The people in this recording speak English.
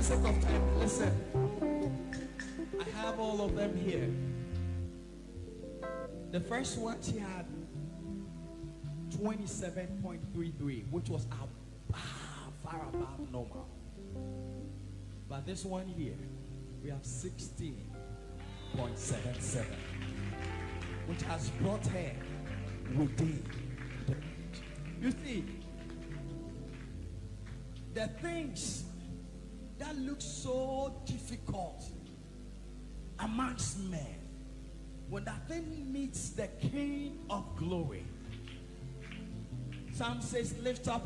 sake of time, listen. I have all of them here. The first one, she had 27.33, which was far above normal. But this one here, we have 16.77, which has brought her within the range. You see, the things that look so difficult amongst men, when that thing meets the King of glory, Psalm says, lift up